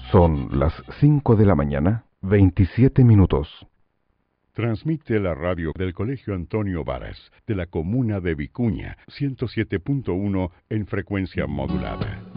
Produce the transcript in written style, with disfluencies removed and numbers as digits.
Son las 5 de la mañana, 27 minutos. Transmite la radio del Colegio Antonio Varas, de la comuna de Vicuña, 107.1 en frecuencia modulada.